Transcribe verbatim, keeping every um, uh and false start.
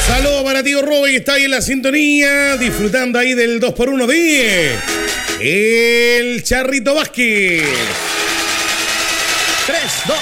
Saludos para tío Robe que está ahí en la sintonía, disfrutando ahí del dos por uno de El Charrito Vázquez. tres, dos,